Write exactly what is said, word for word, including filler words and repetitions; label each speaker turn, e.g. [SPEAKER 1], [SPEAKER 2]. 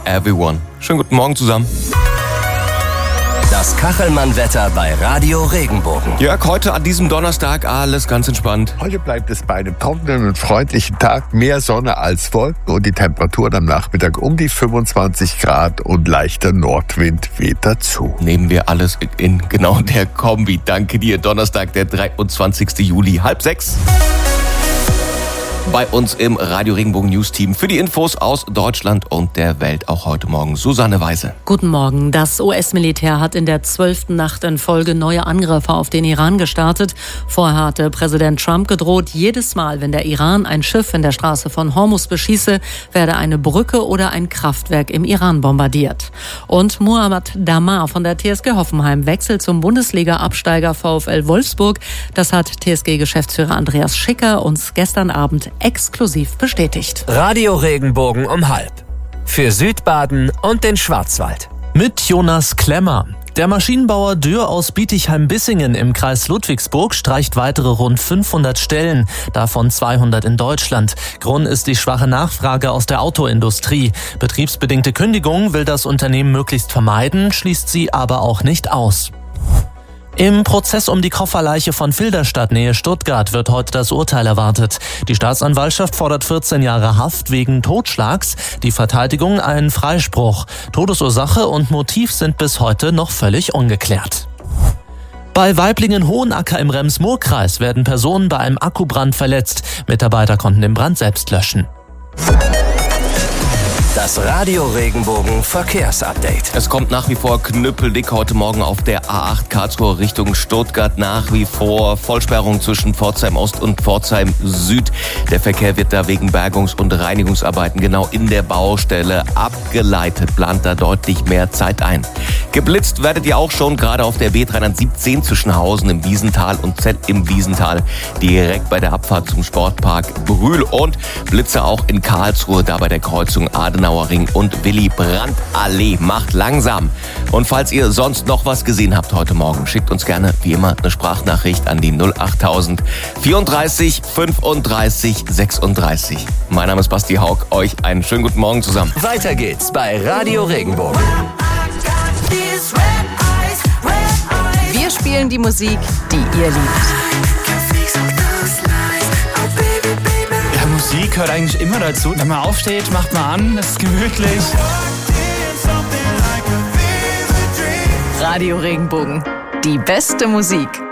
[SPEAKER 1] Everyone. Schönen guten Morgen zusammen.
[SPEAKER 2] Das Kachelmann-Wetter bei Radio Regenbogen.
[SPEAKER 1] Jörg, heute an diesem Donnerstag alles ganz entspannt.
[SPEAKER 3] Heute bleibt es bei einem trockenen und freundlichen Tag. Mehr Sonne als Wolken und die Temperaturen am Nachmittag um die fünfundzwanzig Grad und leichter Nordwind weht dazu.
[SPEAKER 1] Nehmen wir alles in genau der Kombi. Danke dir. Donnerstag, der dreiundzwanzigster Juli, halb sechs. Bei uns im Radio Regenbogen News Team für die Infos aus Deutschland und der Welt auch heute Morgen Susanne Weise.
[SPEAKER 4] Guten Morgen. Das U S-Militär hat in der zwölften Nacht in Folge neue Angriffe auf den Iran gestartet. Vorher hatte Präsident Trump gedroht, jedes Mal, wenn der Iran ein Schiff in der Straße von Hormuz beschieße, werde eine Brücke oder ein Kraftwerk im Iran bombardiert. Und Muhammad Damar von der T S G Hoffenheim wechselt zum Bundesliga-Absteiger VfL Wolfsburg. Das hat T S G-Geschäftsführer Andreas Schicker uns gestern Abend exklusiv bestätigt.
[SPEAKER 2] Radio Regenbogen um halb. Für Südbaden und den Schwarzwald.
[SPEAKER 5] Mit Jonas Klemmer. Der Maschinenbauer Dürr aus Bietigheim-Bissingen im Kreis Ludwigsburg streicht weitere rund fünfhundert Stellen, davon zweihundert in Deutschland. Grund ist die schwache Nachfrage aus der Autoindustrie. Betriebsbedingte Kündigungen will das Unternehmen möglichst vermeiden, schließt sie aber auch nicht aus. Im Prozess um die Kofferleiche von Filderstadt nähe Stuttgart wird heute das Urteil erwartet. Die Staatsanwaltschaft fordert vierzehn Jahre Haft wegen Totschlags, die Verteidigung einen Freispruch. Todesursache und Motiv sind bis heute noch völlig ungeklärt. Bei Weiblingen-Hohenacker im Rems-Murr-Kreis werden Personen bei einem Akkubrand verletzt. Mitarbeiter konnten den Brand selbst löschen.
[SPEAKER 2] Das Radio Regenbogen Verkehrsupdate.
[SPEAKER 1] Es kommt nach wie vor knüppeldick heute Morgen auf der A acht Karlsruhe Richtung Stuttgart. Nach wie vor Vollsperrung zwischen Pforzheim Ost und Pforzheim Süd. Der Verkehr wird da wegen Bergungs- und Reinigungsarbeiten genau in der Baustelle abgeleitet. Plant da deutlich mehr Zeit ein. Geblitzt werdet ihr auch schon, gerade auf der B dreihundertsiebzehn zwischen Hausen im Wiesental und Zell im Wiesental. Direkt bei der Abfahrt zum Sportpark Brühl. Und Blitze auch in Karlsruhe, da bei der Kreuzung Adenauer Ring und Willy Brandt Allee. Macht langsam. Und falls ihr sonst noch was gesehen habt heute Morgen, schickt uns gerne wie immer eine Sprachnachricht an die null acht null null vierunddreißig fünfunddreißig sechsunddreißig. Mein Name ist Basti Haug. Euch einen schönen guten Morgen zusammen.
[SPEAKER 2] Weiter geht's bei Radio Regenbogen.
[SPEAKER 6] Wir spielen die Musik, die ihr liebt.
[SPEAKER 7] Musik gehört eigentlich immer dazu. Wenn man aufsteht, macht man an, es ist gemütlich.
[SPEAKER 6] Radio Regenbogen, die beste Musik.